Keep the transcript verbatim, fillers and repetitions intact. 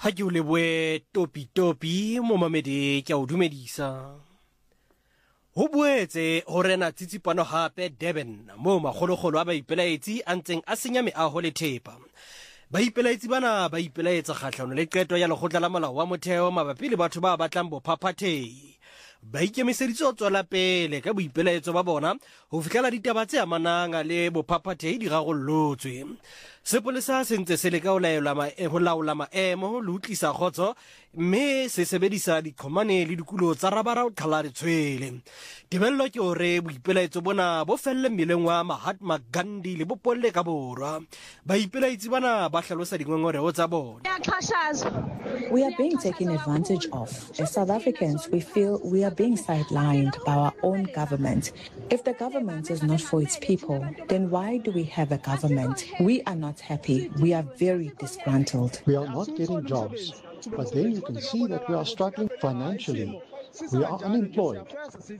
ha ke o leboe topi-topi mo mamedi ke a o dumedisa. Ho boetse ho rena tsitsipano hape Durban mo magologolo a ba ipelaetsi a ntseng a senya meaho le thepa. Ba ipelaetsi bana ba ipelaetsa kgahlano le qeto ya lekgotla la molao wa motheo mabapi le batho ba batlang bophaphathehi. Ba ikemiseditse ho tswela pele ka boipelaetso ba bona ho fihlela ditaba tse amanang le bophaphathehi di rarollotswe. Sepolesa se ntse se leka ho laola maemo le ho tlisa kgotso, mme se sebedisa diqhomane le dikulo tsa rabara ho qhala ditshwele. Tebello ke hore boipelaetso bona bo felle mmeleng wa Mahatma Gandhi le bopolle ka borwa. Baipelaetsi bana ba hlalosa dingongoreho tsa bona. We are being taken advantage of. As South Africans, we feel we are being sidelined by our own government. If the government is not for its people, then why do we have a government? We are not happy. We are very disgruntled. We are not getting jobs, but then you can see that we are struggling financially. We are unemployed.